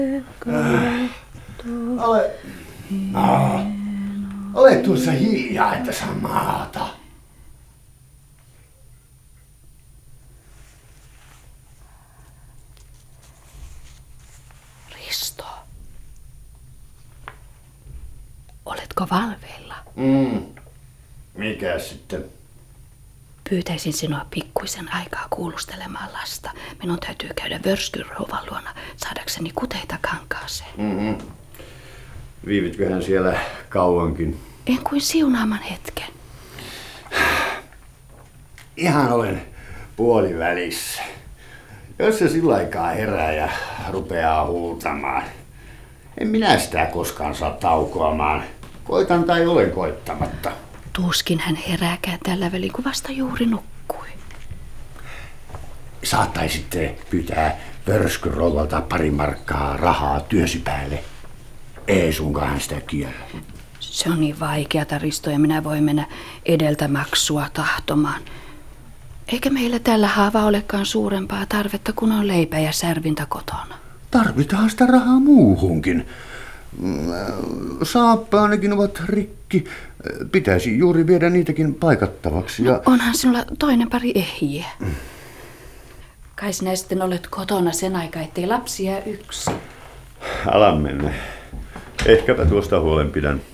Ole tuossa hiljaa, että saa maata. Risto, oletko valveilla? Mikä sitten? Pyytäisin sinua pikkuisen aikaa kuulustelemaan lasta. Minun täytyy käydä Vörskynrouvan luona saadakseni kuteita kankaaseen. Viivitköhän siellä kauankin? En kuin siunaaman hetken. Ihan olen puolivälissä. Jos se sillä aikaa herää ja rupeaa huutamaan. En minä sitä koskaan saa taukoamaan. Koitan tai olen koittamatta. Tuskin hän herääkään tällä välin, kun vasta juuri nukkui. Saattaisitte pyytää Vörskynrouvalta 2 markkaa rahaa työsi päälle. Ei sunkaan sitä kiellä. Se on niin vaikeata, Risto, ja minä voi mennä edeltä maksua tahtomaan. Eikä meillä tällä haavaa olekaan suurempaa tarvetta, kun on leipä ja särvintä kotona. Tarvitaan sitä rahaa muuhunkin. Saappaanikin ovat rikki. Pitäisi juuri viedä niitäkin paikattavaksi. No, onhan sinulla toinen pari ehjiä. Kai sinä sitten olet kotona sen aikaa, ettei lapsi jää yksin. Ala mennä. Ehkäpä tuosta huolen pidän.